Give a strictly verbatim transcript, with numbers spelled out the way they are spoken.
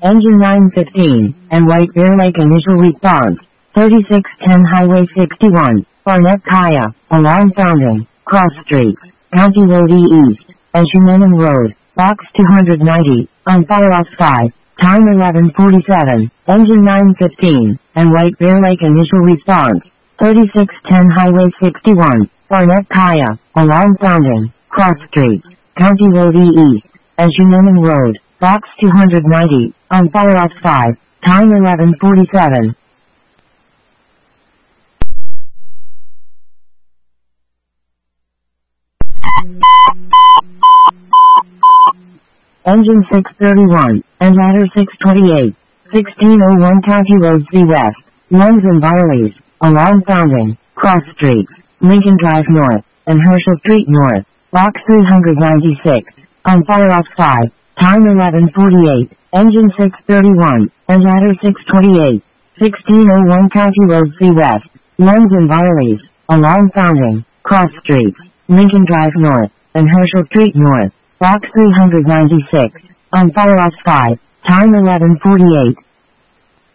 Engine nine fifteen, and White Bear Lake initial response. thirty-six ten Highway sixty-one, Barnett Kaya, Alarm Fountain, Cross Street, County Road E East, and Shenandoah Road, Box two ninety, on fire off five, time eleven forty-seven, Engine nine fifteen, and White Bear Lake initial response. thirty-six ten Highway sixty-one, Barnett Kaya, Alarm Fountain, Cross Street, County Road E East, and Shenandoah Road, Box two ninety, on fire off five, time eleven forty-seven. Engine six thirty-one, and Ladder six twenty-eight, sixteen oh one County Road C West, Lunds and Barleys, Alarm Fountain, Cross Street, Lincoln Drive North, and Herschel Street North, Box three ninety-six, on fire off five, time eleven forty-eight, Engine six thirty-one, and Ladder six twenty-eight, sixteen oh one County Road C West, Lunds and Barleys, Alarm Fountain, Cross Street, Lincoln Drive North, and Herschel Street North, Box three ninety-six, on fire off five, time eleven forty-eight.